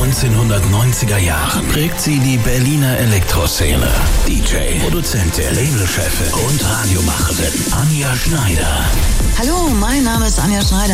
1990er Jahren prägt sie die Berliner Elektroszene. DJ, Produzentin, Labelchefin und Radiomacherin Anja Schneider. Hallo, mein Name ist Anja Schneider.